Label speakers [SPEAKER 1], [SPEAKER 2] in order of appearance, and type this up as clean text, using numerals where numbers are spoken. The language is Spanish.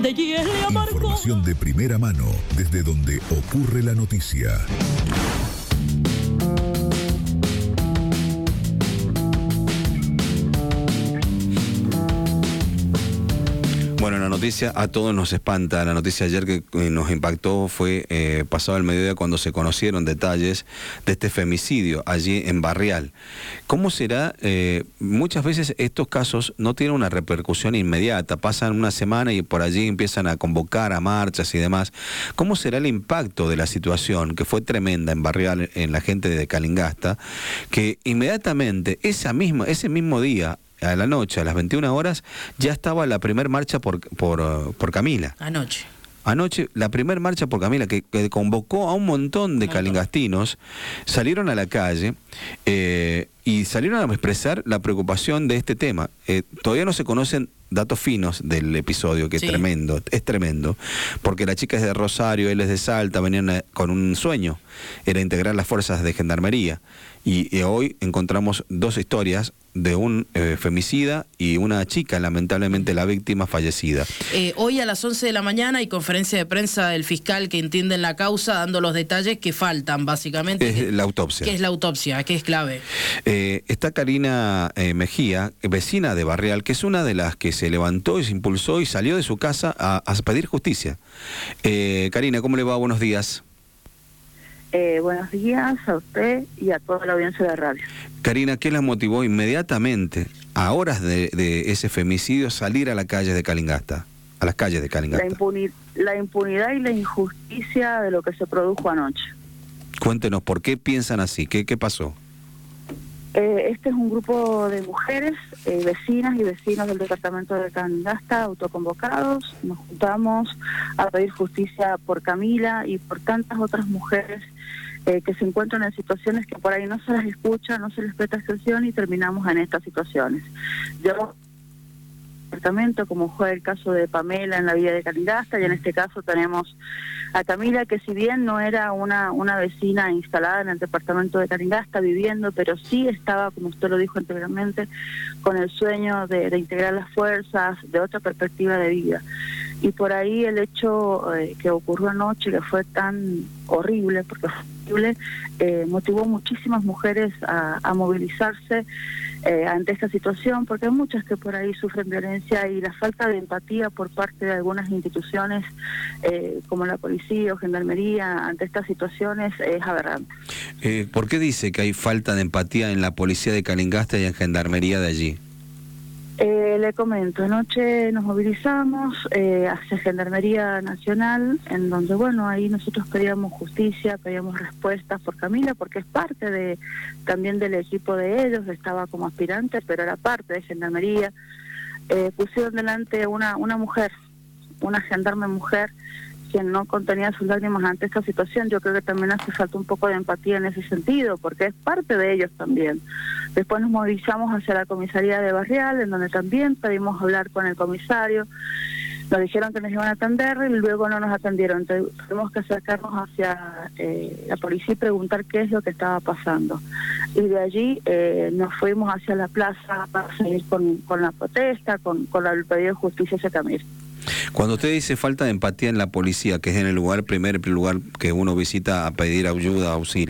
[SPEAKER 1] de hiel y amargor.
[SPEAKER 2] Información de primera mano desde donde ocurre la noticia.
[SPEAKER 3] Bueno, la noticia a todos nos espanta. La noticia ayer que nos impactó fue pasado el mediodía cuando se conocieron detalles de este femicidio allí en Barrial. ¿Cómo será? Muchas veces estos casos no tienen una repercusión inmediata. Pasan una semana y por allí empiezan a convocar a marchas y demás. ¿Cómo será el impacto de la situación que fue tremenda en Barrial, en la gente de Calingasta, que inmediatamente ese mismo día, a la noche, a las 21 horas, ya estaba la primer marcha por Camila? Anoche, la primer marcha por Camila, que convocó a un montón de calingastinos, salieron a la calle y salieron a expresar la preocupación de este tema. Todavía no se conocen datos finos del episodio, que sí, es tremendo, porque la chica es de Rosario, él es de Salta, venían con un sueño, era integrar las fuerzas de gendarmería, y hoy encontramos dos historias de un femicida y una chica, lamentablemente la víctima fallecida.
[SPEAKER 4] Hoy a las 11 de la mañana hay conferencia de prensa del fiscal que entiende en la causa, dando los detalles que faltan, básicamente.
[SPEAKER 3] Es la autopsia.
[SPEAKER 4] ¿Qué es la autopsia? ¿Qué es clave?
[SPEAKER 3] Está Karina Mejía, vecina de Barrial, que es una de las que se levantó y se impulsó y salió de su casa a pedir justicia. Karina, ¿cómo le va? Buenos días.
[SPEAKER 5] Buenos días a usted y a toda la audiencia de radio.
[SPEAKER 3] Karina, ¿qué la motivó inmediatamente, a horas de ese femicidio, salir a la calle de Calingasta, a las calles de Calingasta?
[SPEAKER 5] La impunidad y la injusticia de lo que se produjo anoche.
[SPEAKER 3] Cuéntenos, ¿por qué piensan así? ¿Qué pasó?
[SPEAKER 5] Este es un grupo de mujeres, vecinas y vecinos del departamento de Calingasta, autoconvocados. Nos juntamos a pedir justicia por Camila y por tantas otras mujeres que se encuentran en situaciones que por ahí no se las escucha, no se les presta atención y terminamos en estas situaciones. Yo departamento, como fue el caso de Pamela en la villa de Calingasta, y en este caso tenemos a Camila, que si bien no era una vecina instalada en el departamento de Calingasta viviendo, pero sí estaba, como usted lo dijo anteriormente, con el sueño de integrar las fuerzas, de otra perspectiva de vida. Y por ahí el hecho que ocurrió anoche, que fue tan horrible, porque fue horrible, motivó muchísimas mujeres a movilizarse ante esta situación, porque hay muchas que por ahí sufren violencia, y la falta de empatía por parte de algunas instituciones como la policía o gendarmería ante estas situaciones es aberrante.
[SPEAKER 3] ¿Por qué dice que hay falta de empatía en la policía de Calingasta y en gendarmería de allí?
[SPEAKER 5] Le comento, anoche nos movilizamos hacia Gendarmería Nacional, en donde, bueno, ahí nosotros pedíamos justicia, pedíamos respuestas por Camila, porque es parte también del equipo de ellos, estaba como aspirante, pero era parte de Gendarmería. Pusieron delante una mujer, una gendarme mujer, quien no contenía sus lágrimas ante esta situación. Yo creo que también hace falta un poco de empatía en ese sentido, porque es parte de ellos también. Después nos movilizamos hacia la comisaría de Barrial, en donde también pedimos hablar con el comisario. Nos dijeron que nos iban a atender y luego no nos atendieron. Entonces, tuvimos que acercarnos hacia la policía y preguntar qué es lo que estaba pasando. Y de allí nos fuimos hacia la plaza para seguir con la protesta, con el pedido de justicia hacia Camila.
[SPEAKER 3] Cuando usted dice falta de empatía en la policía, que es en el primer lugar que uno visita a pedir ayuda, auxilio,